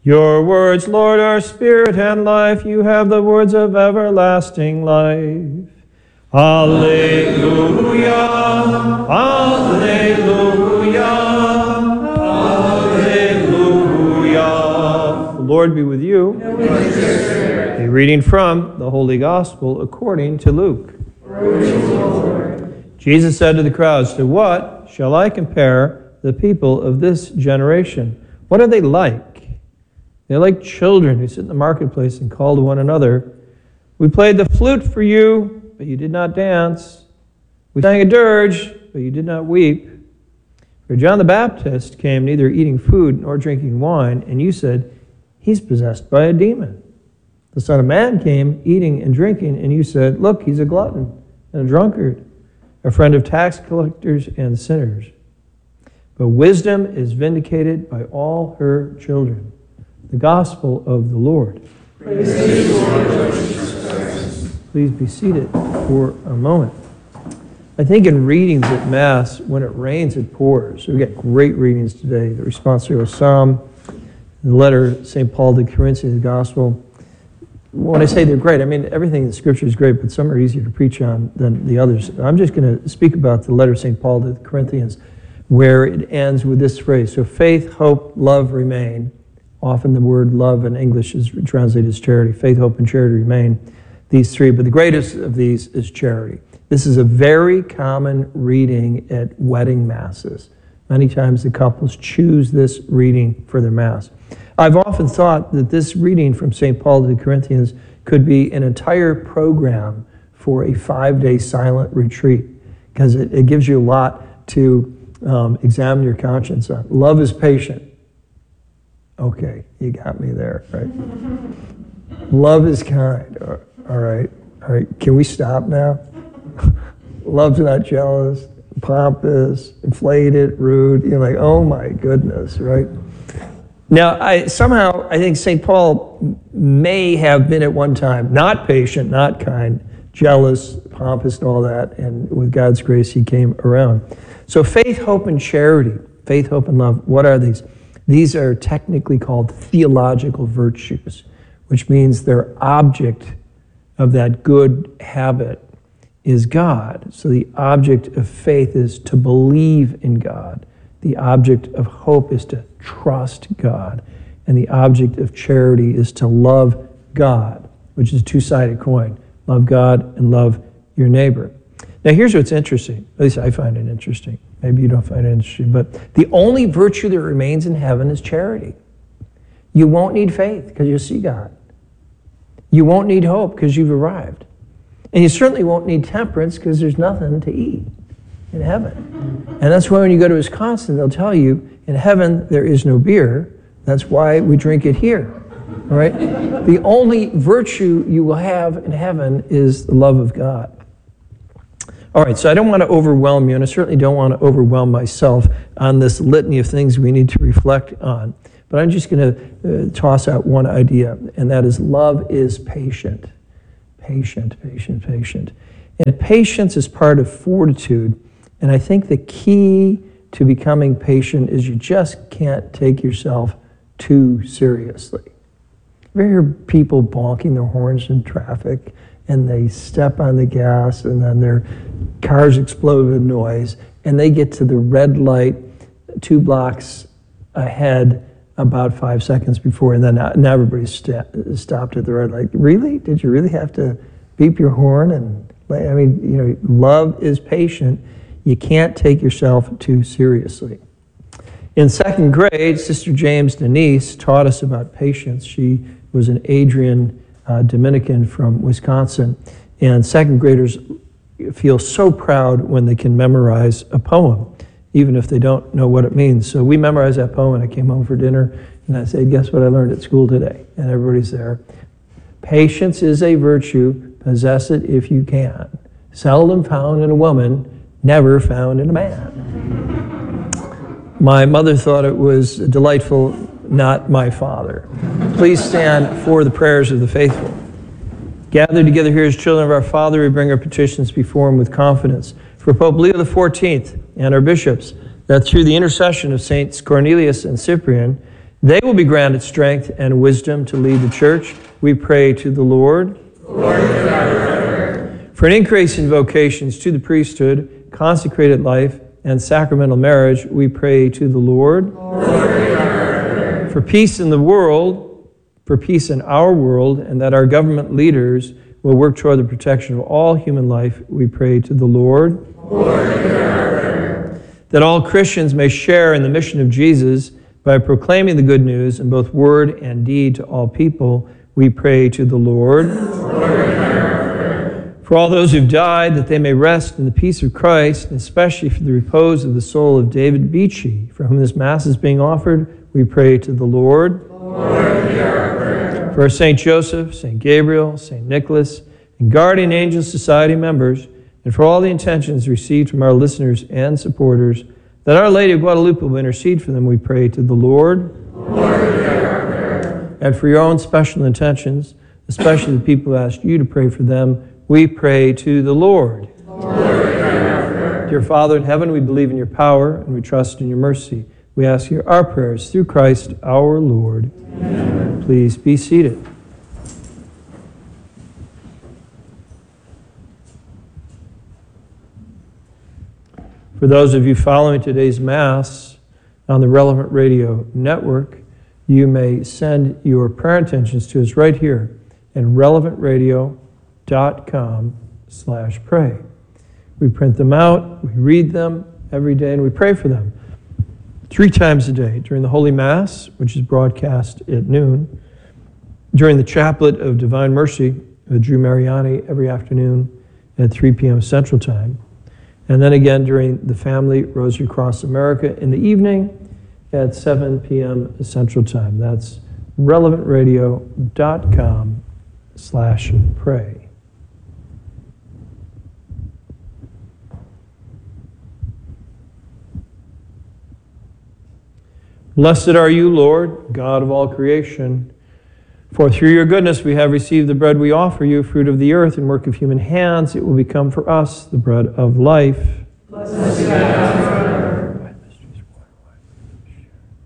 Your words, Lord, are spirit and life. You have the words of everlasting life. Alleluia, alleluia, alleluia. The Lord be with you. And with your spirit. A reading from the Holy Gospel according to Luke. Praise the Lord. Jesus said to the crowds, "To what shall I compare the people of this generation? What are they like? They're like children who sit in the marketplace and call to one another. We played the flute for you, but you did not dance. We sang a dirge, but you did not weep. For John the Baptist came neither eating food nor drinking wine, and you said, 'He's possessed by a demon.' The Son of Man came eating and drinking, and you said, 'Look, he's a glutton and a drunkard, a friend of tax collectors and sinners.' But wisdom is vindicated by all her children." The Gospel of the Lord. Praise you, Lord Jesus Christ. Please be seated for a moment. I think in readings at Mass, when it rains, it pours. So we got great readings today. The responsorial psalm, the letter St. Paul to Corinthians, the Gospel. When I say they're great, I mean everything in the Scripture is great, but some are easier to preach on than the others. I'm just going to speak about the letter of St. Paul to the Corinthians, where it ends with this phrase. So faith, hope, love remain. Often the word love in English is translated as charity. Faith, hope, and charity remain, these three. But the greatest of these is charity. This is a very common reading at wedding masses. Many times the couples choose this reading for their Mass. I've often thought that this reading from St. Paul to the Corinthians could be an entire program for a 5-day silent retreat, because it gives you a lot to examine your conscience on. Love is patient. Okay, you got me there, right? Love is kind. All right. Can we stop now? Love's not jealous, pompous, inflated, rude. You're like, oh my goodness, right? Now, I think St. Paul may have been at one time not patient, not kind, jealous, pompous, and all that, and with God's grace, he came around. So faith, hope, and charity, faith, hope, and love, what are these? These are technically called theological virtues, which means their object of that good habit is God. So the object of faith is to believe in God. The object of hope is to trust God. And the object of charity is to love God, which is a two-sided coin. Love God and love your neighbor. Now here's what's interesting. At least I find it interesting. Maybe you don't find it interesting. But the only virtue that remains in heaven is charity. You won't need faith because you'll see God. You won't need hope because you've arrived. And you certainly won't need temperance because there's nothing to eat in heaven. And that's why when you go to Wisconsin, they'll tell you, in heaven there is no beer. That's why we drink it here. All right? The only virtue you will have in heaven is the love of God. All right, so I don't want to overwhelm you, and I certainly don't want to overwhelm myself on this litany of things we need to reflect on. But I'm just going to toss out one idea, and that is love is patient. Patient. And patience is part of fortitude, and I think the key to becoming patient is you just can't take yourself too seriously. You ever hear people bonking their horns in traffic, and they step on the gas, and then their cars explode with noise, and they get to the red light 2 blocks ahead about 5 seconds before, and then now everybody's stopped at the red light. Really? Did you really have to beep your horn? And love is patient. You can't take yourself too seriously. In 2nd grade, Sister James Denise taught us about patience. She was an Adrian Dominican from Wisconsin, and 2nd graders feel so proud when they can memorize a poem, even if they don't know what it means. So we memorized that poem, and I came home for dinner, and I said, guess what I learned at school today? And everybody's there. Patience is a virtue, possess it if you can. Seldom found in a woman, never found in a man. My mother thought it was delightful, not my father. Please stand for the prayers of the faithful. Gathered together here as children of our Father, we bring our petitions before him with confidence. For Pope Leo XIV and our bishops, that through the intercession of Saints Cornelius and Cyprian, They will be granted strength and wisdom to lead the church. We pray to the Lord. For an increase in vocations to the priesthood, consecrated life, and sacramental marriage, we pray to the Lord. For peace in the world, for peace in our world, and that our government leaders will work toward the protection of all human life, we pray to the Lord. That all Christians may share in the mission of Jesus by proclaiming the good news in both word and deed to all people, we pray to the Lord. For all those who've died, that they may rest in the peace of Christ, and especially for the repose of the soul of David Beachy, for whom this Mass is being offered, we pray to the Lord. For St. Joseph, St. Gabriel, St. Nicholas, and Guardian Angel Society members, and for all the intentions received from our listeners and supporters, that Our Lady of Guadalupe will intercede for them, we pray to the Lord. And for your own special intentions, especially the people who asked you to pray for them, we pray to the Lord. Dear Father in heaven, we believe in your power and we trust in your mercy. We ask you our prayers through Christ our Lord. Amen. Please be seated. For those of you following today's Mass on the Relevant Radio Network, you may send your prayer intentions to us right here at relevantradio.com/pray. We print them out, we read them every day, and we pray for them 3 times a day during the Holy Mass, which is broadcast at noon, during the Chaplet of Divine Mercy with Drew Mariani every afternoon at 3 p.m. Central Time, and then again during the Family Rosary Cross America in the evening at 7 p.m. Central Time. That's relevantradio.com/pray. Blessed are you, Lord, God of all creation, for through your goodness we have received the bread we offer you, fruit of the earth and work of human hands. It will become for us the bread of life. Blessed be God.